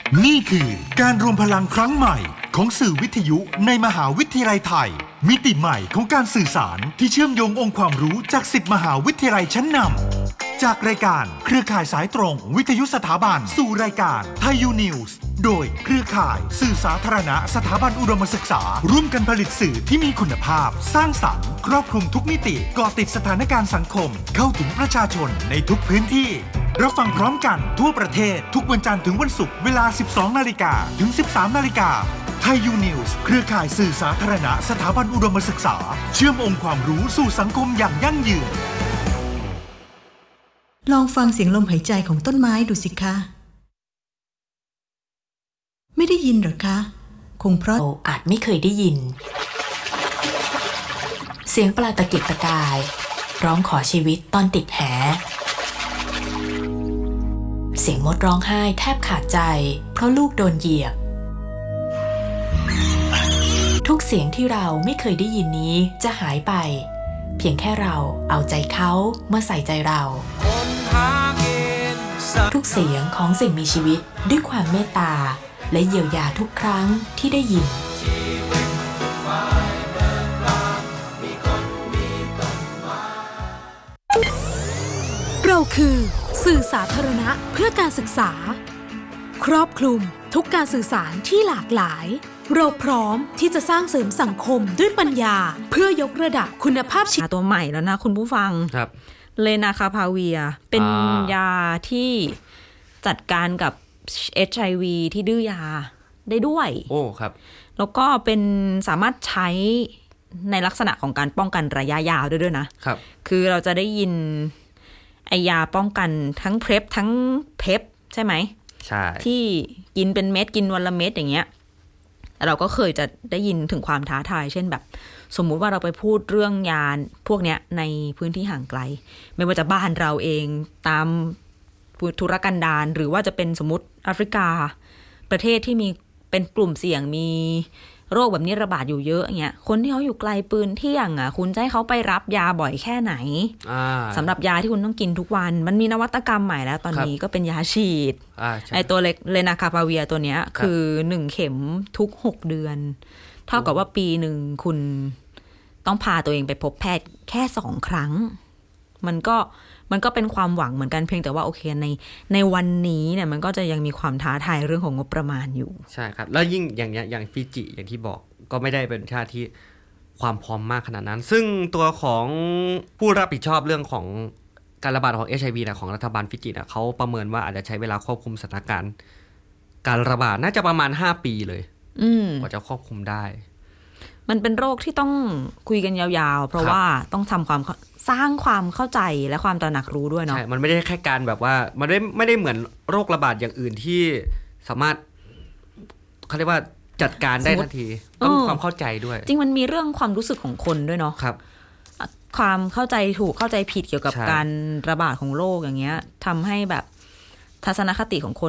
นี่คือการรวมพลังครั้งใหม่ของสื่อวิทยุในมหาวิทยาลัยไทยมิติใหม่ของการสื่อสารที่เชื่อมโยงองค์ความรู้จาก10มหาวิทยาลัยชั้นนำจากรายการเครือข่ายสายตรงวิทยุสถาบันสู่รายการไทยยูนิวส์โดยเครือข่ายสื่อสาธารณะสถาบันอุดมศึกษาร่วมกันผลิตสื่อที่มีคุณภาพสร้างสรรค์ครอบคลุมทุกมิติเกาะติดสถานการณ์สังคมเข้าถึงประชาชนในทุกพื้นที่รับฟังพร้อมกันทั่วประเทศทุกวันจันทร์ถึงวันศุกร์เวลา 12 นาฬิกาถึง 13 นาฬิกาไทยยูนิวส์เครือข่ายสื่อสาธารณะสถาบันอุดมศึกษาเชื่อมองค์ความรู้สู่สังคมอย่างยั่งยืนลองฟังเสียงลมหายใจของต้นไม้ดูสิคะไม่ได้ยินหรอคะคงเพราะอาจไม่เคยได้ยินเสียงปลาตะเกียกตะกายร้องขอชีวิตตอนติดแหเสียงมดร้องไห้แทบขาดใจเพราะลูกโดนเหยียบทุกเสียงที่เราไม่เคยได้ยินนี้จะหายไปเพียงแค่เราเอาใจเขาเมื่อใส่ใจเราทุกเสียงของสิ่งมีชีวิตด้วยความเมตตาและเยียวยาทุกครั้งที่ได้ยินเราคือสื่อสาธารณะเพื่อการศึกษาครอบคลุมทุกการสื่อสารที่หลากหลายเราพร้อมที่จะสร้างเสริมสังคมด้วยปัญญาเพื่อยกระดับคุณภาพชีวิตตัวใหม่แล้วนะคุณผู้ฟังครับเลนาคาพาเวียเป็นยาที่จัดการกับ HIV ที่ดื้อยาได้ด้วยโอ้ครับแล้วก็เป็นสามารถใช้ในลักษณะของการป้องกันระยะยาวด้วยนะครับคือเราจะได้ยินไอยาป้องกันทั้งเพปทั้งเพปใช่ไหมใช่ที่กินเป็นเม็ดกินวันละเม็ดอย่างเงี้ยเราก็เคยจะได้ยินถึงความท้าทายเช่นแบบสมมุติว่าเราไปพูดเรื่องยาพวกเนี้ยในพื้นที่ห่างไกลไม่ว่าจะบ้านเราเองตามธุรกันดารหรือว่าจะเป็นสมมติแอฟริกาประเทศที่มีเป็นกลุ่มเสี่ยงมีโรคแบบนี้ระบาดอยู่เยอะเงี้ยคนที่เขาอยู่ไกลปืนเที่ยงอ่ะคุณจะให้เขาไปรับยาบ่อยแค่ไหนสำหรับยาที่คุณต้องกินทุกวันมันมีนวัตกรรมใหม่แล้วตอนนี้ก็เป็นยาฉีดไอตัวเลนาคาพาเวียตัวเนี้ยคือ1เข็มทุก6เดือนเท่ากับว่าปีนึงคุณต้องพาตัวเองไปพบแพทย์แค่2ครั้งมันก็เป็นความหวังเหมือนกันเพียงแต่ว่าโอเคในวันนี้เนี่ยมันก็จะยังมีความท้าทายเรื่องของงบประมาณอยู่ใช่ครับแล้วยิ่งอย่างฟิจิอย่างที่บอกก็ไม่ได้เป็นชาติที่ความพร้อมมากขนาดนั้นซึ่งตัวของผู้รับผิดชอบเรื่องของการระบาดของ HIV นะของรัฐบาลฟิจินะเขาประเมินว่าอาจจะใช้เวลาควบคุมสถานการณ์การระบาดน่าจะประมาณ5ปีเลยกว่าจะควบคุมได้มันเป็นโรคที่ต้องคุยกันยาวๆเพราะว่าต้องทำสร้างความเข้าใจและความตระหนักรู้ด้วยเนาะใช่มันไม่ได้แค่การแบบว่ามันไม่ได้เหมือนโรคระบาดอย่างอื่นที่สามารถเขาเรียกว่าจัดการได้ทันทีต้องความเข้าใจด้วยจริงมันมีเรื่องความรู้สึกของคนด้วยเนาะครับความเข้าใจถูกเข้าใจผิดเกี่ยวกับการระบาดของโรคอย่างเงี้ยทำให้แบบทัศนคติของคน